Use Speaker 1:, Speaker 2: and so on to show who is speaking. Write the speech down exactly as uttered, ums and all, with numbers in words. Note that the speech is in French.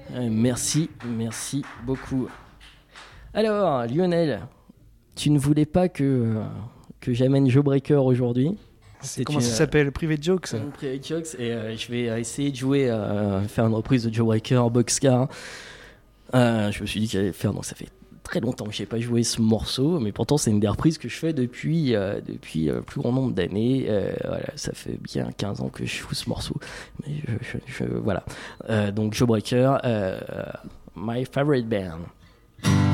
Speaker 1: Euh, merci, merci beaucoup. Alors, Lionel, tu ne voulais pas que, euh, que j'amène Jawbreaker aujourd'hui.
Speaker 2: C'est comment une, ça s'appelle? Private Jokes ça
Speaker 1: Private Jokes, et euh, je vais essayer de jouer, euh, faire une reprise de Jawbreaker, Boxcar. Euh, je me suis dit qu'il allait faire, donc ça fait très longtemps que je n'ai pas joué ce morceau, mais pourtant c'est une des reprises que je fais depuis, euh, depuis le euh, plus grand nombre d'années. Euh, voilà, ça fait bien quinze ans que je joue ce morceau. Mais je, je, je, voilà. Euh, donc Jawbreaker, euh, my favorite band.